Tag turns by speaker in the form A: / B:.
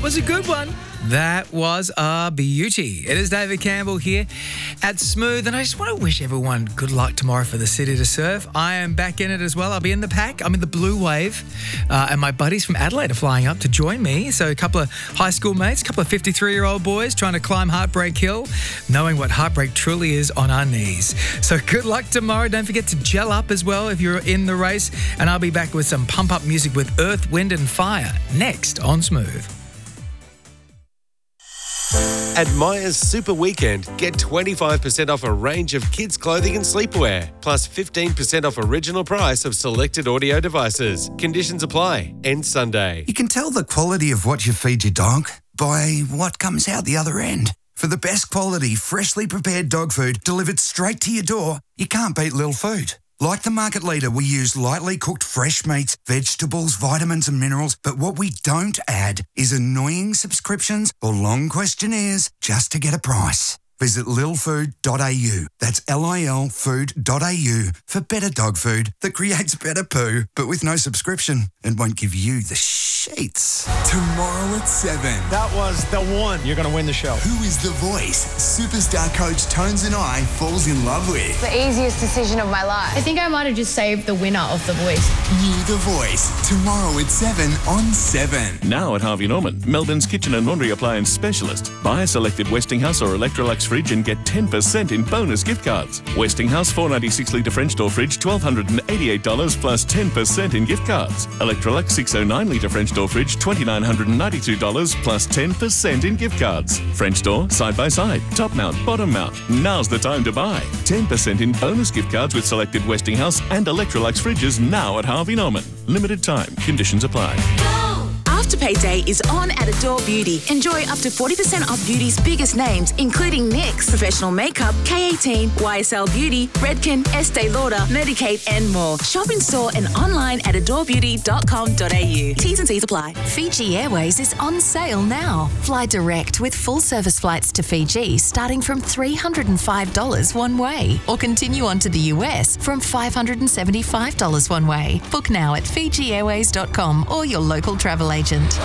A: was a good one. That was a beauty. It is David Campbell here at Smooth, and I just want to wish everyone good luck tomorrow for the City to Surf. I am back in it as well. I'll be in the pack. I'm in the Blue Wave, and my buddies from Adelaide are flying up to join me. So a couple of high school mates, a couple of 53-year-old boys trying to climb Heartbreak Hill, knowing what heartbreak truly is on our knees. So good luck tomorrow. Don't forget to gel up as well if you're in the race, and I'll be back with some pump-up music with Earth, Wind and Fire next on Smooth.
B: At Myers Super Weekend, get 25% off a range of kids' clothing and sleepwear, plus 15% off original price of selected audio devices. Conditions apply. Ends Sunday.
C: You can tell the quality of what you feed your dog by what comes out the other end. For the best quality, freshly prepared dog food delivered straight to your door, you can't beat Lil Food. Like the market leader, we use lightly cooked fresh meats, vegetables, vitamins and minerals, but what we don't add is annoying subscriptions or long questionnaires just to get a price. Visit lilfood.au. That's lilfood.au for better dog food that creates better poo, but with no subscription and won't give you the sheets.
D: Tomorrow at 7.
E: That was the one. You're going to win the show.
D: Who is the voice superstar coach Tones and I falls in love with?
F: The easiest decision of my life.
G: I think I might have just saved the winner of The Voice.
D: New The Voice. Tomorrow at 7 on 7.
H: Now at Harvey Norman, Melbourne's kitchen and laundry appliance specialist. Buy a selected Westinghouse or Electrolux fridge and get 10% in bonus gift cards. Westinghouse 496 litre French door fridge, $1,288 plus 10% in gift cards. Electrolux 609 litre French door fridge, $2,992 plus 10% in gift cards. French door, side by side, top mount, bottom mount. Now's the time to buy. 10% in bonus gift cards with selected Westinghouse and Electrolux fridges now at Harvey Norman. Limited time. Conditions apply.
I: Afterpay Day is on at Adore Beauty. Enjoy up to 40% off beauty's biggest names, including NYX, Professional Makeup, K18, YSL Beauty, Redken, Estee Lauder, Medicaid, and more. Shop in store and online at adorebeauty.com.au. T's and C's apply.
J: Fiji Airways is on sale now. Fly direct with full service flights to Fiji starting from $305 one way, or continue on to the US from $575 one way. Book now at FijiAirways.com or your local travel agent.